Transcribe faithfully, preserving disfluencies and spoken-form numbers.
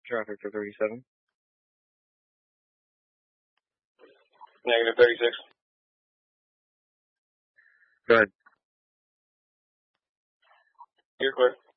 Traffic for thirty-seven. Negative thirty-six. Go ahead. You're clear.